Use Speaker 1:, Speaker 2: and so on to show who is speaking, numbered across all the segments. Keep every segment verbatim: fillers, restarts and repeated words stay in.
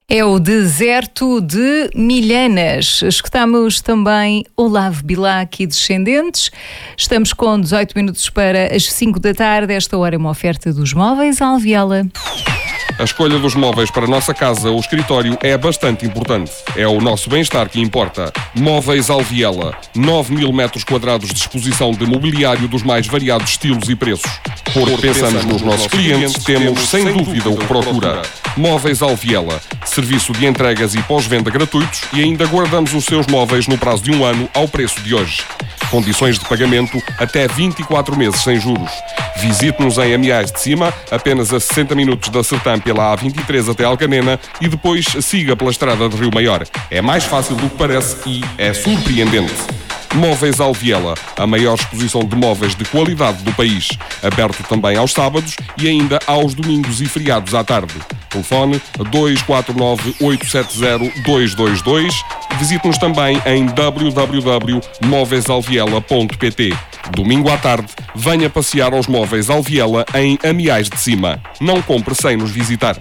Speaker 1: É o Deserto de Milhanas. Escutamos também Olavo Bilac e Descendentes. Estamos com dezoito minutos para as cinco da tarde. Esta hora é uma oferta dos móveis Alviela.
Speaker 2: A escolha dos móveis para a nossa casa ou escritório é bastante importante. É o nosso bem-estar que importa. Móveis Alviela. nove mil metros quadrados de exposição de mobiliário dos mais variados estilos e preços. Porque pensamos nos nossos clientes, temos sem dúvida o que procura. Móveis Alviela. Serviço de entregas e pós-venda gratuitos e ainda guardamos os seus móveis no prazo de um ano ao preço de hoje. Condições de pagamento até vinte e quatro meses sem juros. Visite-nos em Amiais de Cima, apenas a sessenta minutos da Sertã pela A vinte e três até Alcanena e depois siga pela estrada de Rio Maior. É mais fácil do que parece e é surpreendente. Móveis Alviela, a maior exposição de móveis de qualidade do país. Aberto também aos sábados e ainda aos domingos e feriados à tarde. Telefone dois quatro nove, oito sete zero, dois dois dois. Visite-nos também em w w w ponto móveis alviela ponto p t. Domingo à tarde, venha passear aos Móveis Alviela em Amiais de Cima. Não compre sem nos visitar.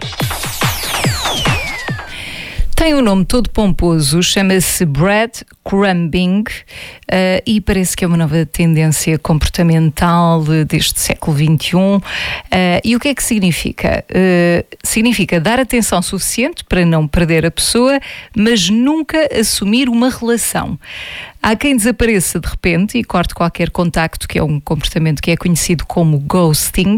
Speaker 1: Tem um nome todo pomposo, chama-se breadcrumbing uh, e parece que é uma nova tendência comportamental deste século vinte e um. Uh, e o que é que significa? Uh, significa dar atenção suficiente para não perder a pessoa, mas nunca assumir uma relação. Há quem desapareça de repente e corte qualquer contacto, que é um comportamento que é conhecido como ghosting.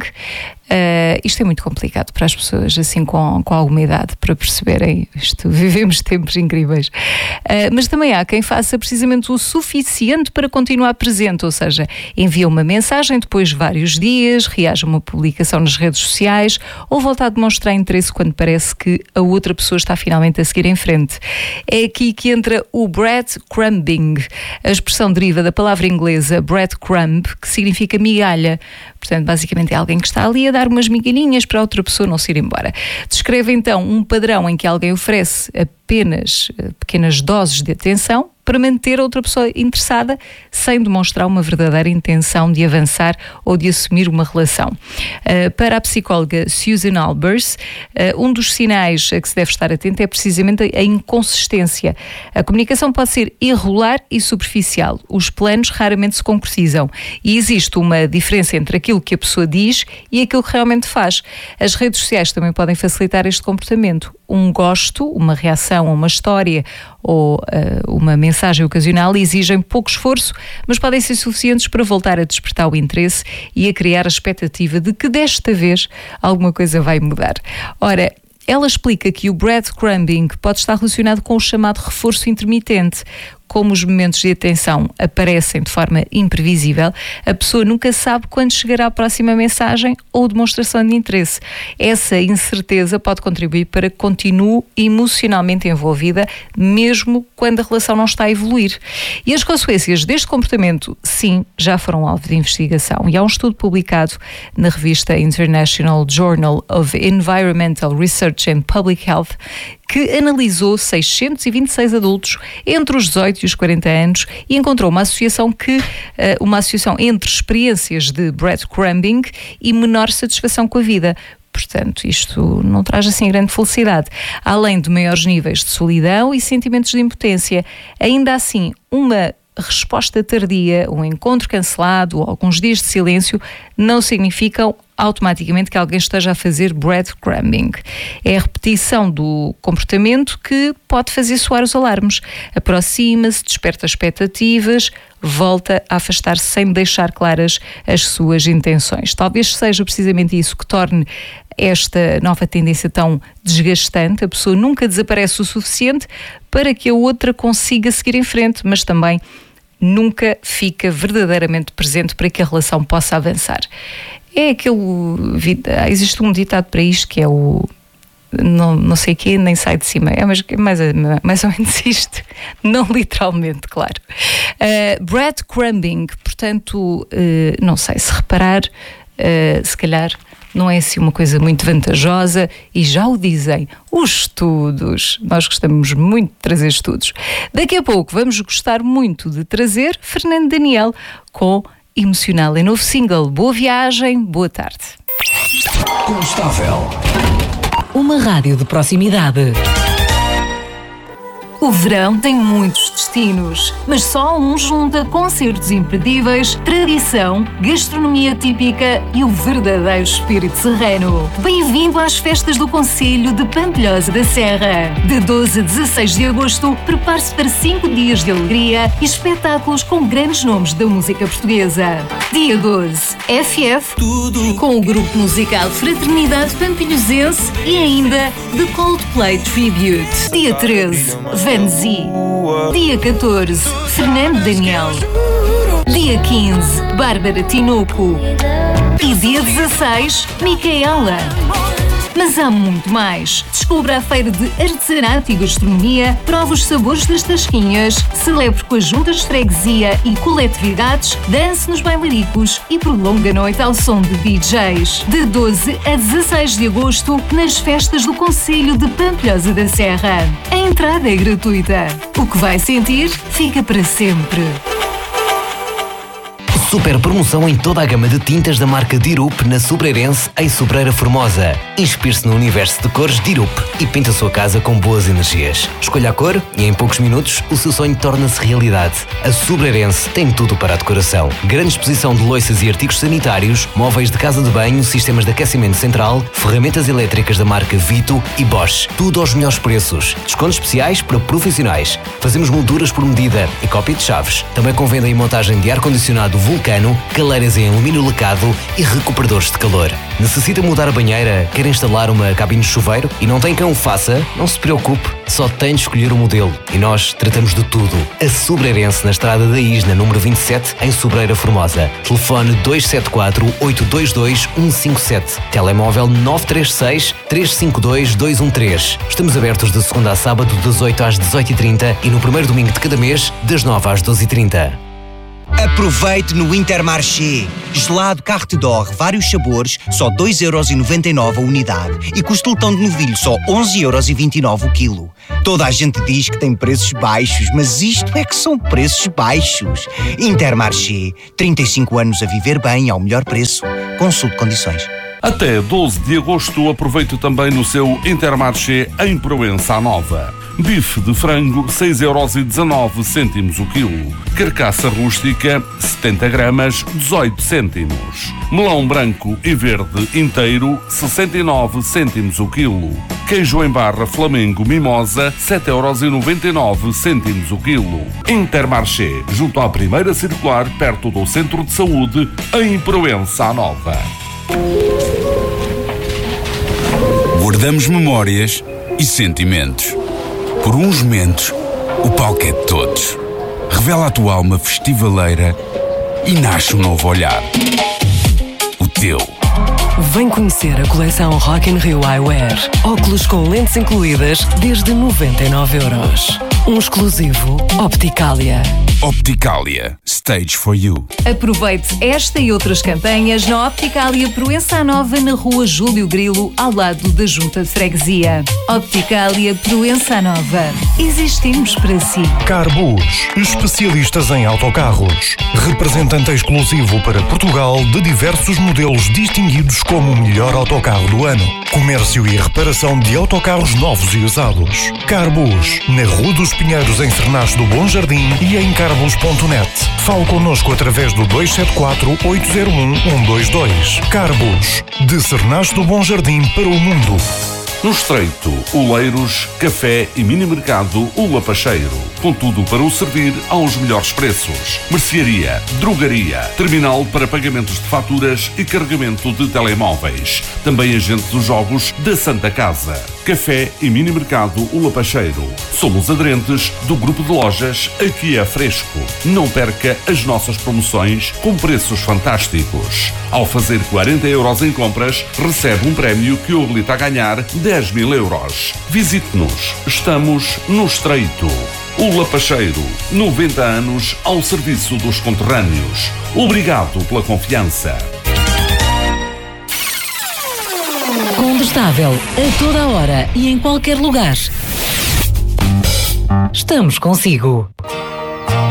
Speaker 1: Uh, isto é muito complicado para as pessoas assim com, com alguma idade, para perceberem isto. Vivemos tempos incríveis. Uh, mas também há quem faça precisamente o suficiente para continuar presente, ou seja, envia uma mensagem depois de vários dias, reage a uma publicação nas redes sociais ou volta a demonstrar interesse quando parece que a outra pessoa está finalmente a seguir em frente. É aqui que entra o breadcrumbing. A expressão deriva da palavra inglesa breadcrumb, que significa migalha. Portanto, basicamente é alguém que está ali a dar umas migalhinhas para outra pessoa não se ir embora. Descreve então um padrão em que alguém oferece apenas pequenas doses de atenção para manter a outra pessoa interessada sem demonstrar uma verdadeira intenção de avançar ou de assumir uma relação. Uh, para a psicóloga Susan Albers, uh, um dos sinais a que se deve estar atento é precisamente a inconsistência. A comunicação pode ser irregular e superficial. Os planos raramente se concretizam e existe uma diferença entre aquilo que a pessoa diz e aquilo que realmente faz. As redes sociais também podem facilitar este comportamento. Um gosto, uma reação a uma história ou uh, uma mensagem ocasional exigem pouco esforço, mas podem ser suficientes para voltar a despertar o interesse e a criar a expectativa de que desta vez alguma coisa vai mudar. Ora, ela explica que o breadcrumbing pode estar relacionado com o chamado reforço intermitente. Como os momentos de atenção aparecem de forma imprevisível, a pessoa nunca sabe quando chegará a próxima mensagem ou demonstração de interesse. Essa incerteza pode contribuir para que continue emocionalmente envolvida, mesmo quando a relação não está a evoluir. E as consequências deste comportamento, sim, já foram alvo de investigação. E há um estudo publicado na revista International Journal of Environmental Research and Public Health que analisou seiscentos e vinte e seis adultos entre os dezoito e os quarenta anos e encontrou uma associação que uma associação entre experiências de breadcrumbing e menor satisfação com a vida. Portanto, isto não traz assim grande felicidade. Além de maiores níveis de solidão e sentimentos de impotência, ainda assim, uma resposta tardia, um encontro cancelado ou alguns dias de silêncio não significam automaticamente que alguém esteja a fazer breadcrumbing. É a repetição do comportamento que pode fazer soar os alarmes. Aproxima-se, desperta expectativas, volta a afastar-se sem deixar claras as suas intenções. Talvez seja precisamente isso que torne esta nova tendência tão desgastante. A pessoa nunca desaparece o suficiente para que a outra consiga seguir em frente, mas também nunca fica verdadeiramente presente para que a relação possa avançar. É aquele... Existe um ditado para isto que é o... Não, não sei o quê, nem sai de cima. É mais, mais, mais ou menos isto. Não literalmente, claro. Uh, breadcrumbing, portanto, uh, não sei, se reparar, uh, se calhar não é assim uma coisa muito vantajosa e já o dizem os estudos. Nós gostamos muito de trazer estudos. Daqui a pouco vamos gostar muito de trazer Fernando Daniel com Emocional em novo single. Boa viagem, boa tarde.
Speaker 3: Constável. Uma rádio de proximidade.
Speaker 1: O verão tem muitos destinos, mas só um junta concertos imperdíveis, tradição, gastronomia típica e o verdadeiro espírito serrano. Bem-vindo às festas do Concelho de Pampilhosa da Serra. De doze a dezasseis de agosto, prepare-se para cinco dias de alegria e espetáculos com grandes nomes da música portuguesa. Dia doze, F F, Tudo. Com o grupo musical Fraternidade Pampilhosense e ainda The Coldplay Tribute. Dia treze, Vanzi. Dia catorze, Fernando Daniel. Dia quinze, Bárbara Tinoco. E dia dezasseis, Micaela. Mas há muito mais. Descubra a feira de artesanato e gastronomia, prova os sabores das tasquinhas, celebre com as juntas de freguesia e coletividades, dance nos bailaricos e prolonga a noite ao som de D Js. De doze a dezasseis de agosto, nas festas do Concelho de Pampilhosa da Serra. A entrada é gratuita. O que vai sentir, fica para sempre.
Speaker 3: Super promoção em toda a gama de tintas da marca Dirup na Sobreirense, em Sobreira Formosa. Inspire-se no universo de cores Dirup e pinta a sua casa com boas energias. Escolha a cor e em poucos minutos o seu sonho torna-se realidade. A Sobreirense tem tudo para a decoração. Grande exposição de louças e artigos sanitários, móveis de casa de banho, sistemas de aquecimento central, ferramentas elétricas da marca Vito e Bosch. Tudo aos melhores preços. Descontos especiais para profissionais. Fazemos molduras por medida e cópia de chaves. Também com venda e montagem de ar-condicionado Vulcano, caleiras em alumínio lacado e recuperadores de calor. Necessita mudar a banheira? Quer instalar uma cabine de chuveiro? E não tem quem o faça? Não se preocupe, só tem de escolher o modelo. E nós tratamos de tudo. A Sobreirense, na Estrada da Isna, número vinte e sete, em Sobreira Formosa. Telefone dois sete quatro, oito dois dois, um cinco sete. Telemóvel nove três seis, três cinco dois, dois um três. Estamos abertos de segunda a sábado, das oito às dezoito e trinta e no primeiro domingo de cada mês, das nove às doze e trinta.
Speaker 4: Aproveite no Intermarché. Gelado Carte d'Or, vários sabores, só dois euros e noventa e nove a unidade. E costeletão de novilho, só onze euros e vinte e nove o quilo. Toda a gente diz que tem preços baixos, mas isto é que são preços baixos. Intermarché, trinta e cinco anos a viver bem ao melhor preço. Consulte condições.
Speaker 5: Até doze de agosto, aproveite também no seu Intermarché em Proença Nova. Bife de frango, seis euros e dezanove cêntimos o quilo. Carcaça rústica, setenta gramas, dezoito cêntimos. Melão branco e verde inteiro, sessenta e nove cêntimos o quilo. Queijo em barra Flamengo Mimosa, sete euros e noventa e nove cêntimos o quilo. Intermarché, junto à primeira circular, perto do Centro de Saúde, em Proença Nova.
Speaker 6: Guardamos memórias e sentimentos. Por uns momentos, o palco é de todos. Revela a tua alma festivaleira e nasce um novo olhar. O teu.
Speaker 7: Vem conhecer a coleção Rock in Rio Eyewear. Óculos com lentes incluídas desde noventa e nove euros. Um exclusivo Opticalia.
Speaker 6: Opticalia. Stage for you.
Speaker 1: Aproveite esta e outras campanhas na Opticalia Proença Nova, na rua Júlio Grilo, ao lado da Junta de Freguesia. Opticalia Proença Nova. Existimos para si.
Speaker 8: Carbus, especialistas em autocarros. Representante exclusivo para Portugal de diversos modelos distinguidos como o melhor autocarro do ano. Comércio e reparação de autocarros novos e usados. Carbus, na Rua dos Pinheiros, em Cernache do Bom Jardim e em carbus ponto net. Fale connosco através do dois sete quatro, oito zero um, um dois dois. Carbus, de Cernache do Bom Jardim para o mundo.
Speaker 5: No Estreito, Oleiros, Café e Mini Mercado O Lapacheiro. Com tudo para o servir aos melhores preços. Mercearia, drogaria, terminal para pagamentos de faturas e carregamento de telemóveis. Também agente dos jogos da Santa Casa. Café e Mini Mercado O Lapacheiro. Somos aderentes do grupo de lojas Aqui é Fresco. Não perca as nossas promoções com preços fantásticos. Ao fazer quarenta euros em compras, recebe um prémio que o habilita a ganhar dez mil euros. Visite-nos. Estamos no Estreito. O Lapacheiro, noventa anos ao serviço dos conterrâneos. Obrigado pela confiança.
Speaker 7: Condestável, a toda hora e em qualquer lugar. Estamos consigo.